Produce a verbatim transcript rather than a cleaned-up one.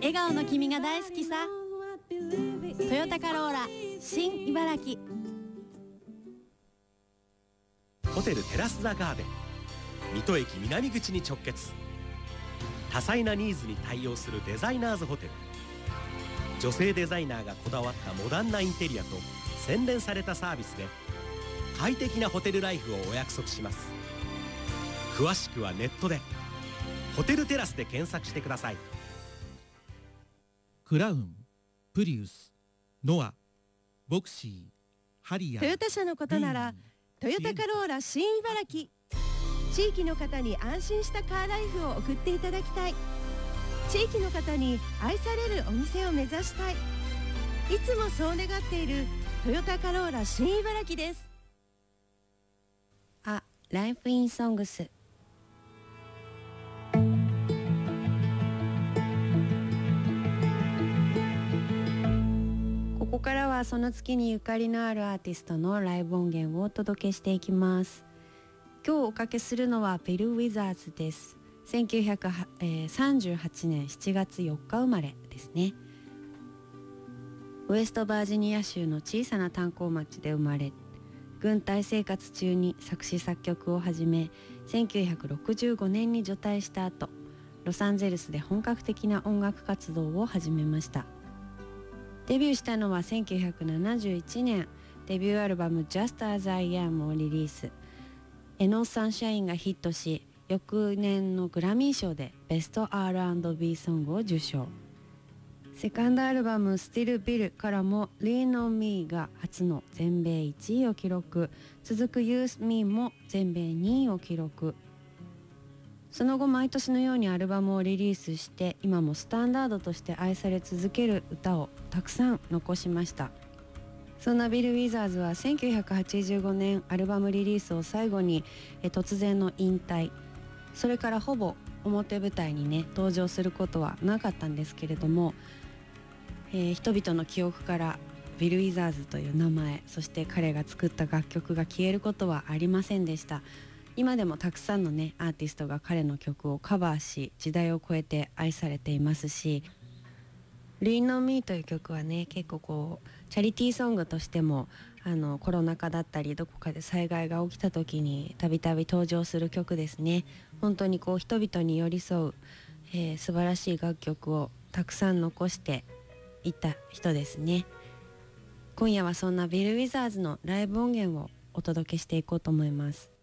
笑顔の君が大好きさ。トヨタカローラ新茨城。 ホテルテラスザガーデン、水戸駅南口に直結。多彩なニーズに対応するデザイナーズホテル。女性デザイナーがこだわったモダンなインテリアと洗練されたサービスで快適なホテルライフをお約束します。詳しくはネットでホテルテラスで検索してください。 クラウン、プリウス、ノア、ボクシー、ハリアー。 トヨタ車のことならトヨタカローラ新茨城。地域の方に安心したカーライフを送っていただきたい。地域の方に愛されるお店を目指したい。いつもそう願っているトヨタカローラ新茨城です。 あ、ライフインソングス。ここからはその月にゆかりのあるアーティストのライブ音源をお届けしていきます。今日おかけするのはビル・ウィザーズです。せんきゅうひゃくさんじゅうはちねんしちがつよっか生まれですね。ウエストバージニア州の小さな炭鉱町で生まれ、軍隊生活中に作詞作曲を始め、せんきゅうひゃくろくじゅうごねんに除隊した後、ロサンゼルスで本格的な音楽活動を始めました。デビューしたのはせんきゅうひゃくななじゅういちねん、デビューアルバム Just As I Am をリリース。エノーサンシャインがヒットし、翌年のグラミー賞でベスト アールアンドビー ソングを受賞。セカンドアルバム Still Bill からも Lean on Me が初の全米いちいを記録。続く Use Me も全米にいを記録。その後毎年のようにアルバムをリリースして、今もスタンダードとして愛され続ける歌をたくさん残しました。そんなビル・ウィザーズはせんきゅうひゃくはちじゅうごねんアルバムリリースを最後にえ突然の引退。それからほぼ表舞台にね登場することはなかったんですけれども、えー、人々の記憶からビル・ウィザーズという名前、そして彼が作った楽曲が消えることはありませんでした。今でもたくさんのねアーティストが彼の曲をカバーし、時代を超えて愛されていますし、Lean on Me という曲はね結構こうチャリティーソングとしてもあのコロナ禍だったりどこかで災害が起きた時にたびたび登場する曲ですね。本当にこう人々に寄り添う、えー、素晴らしい楽曲をたくさん残していった人ですね。今夜はそんなビル・ウィザーズのライブ音源をお届けしていこうと思います。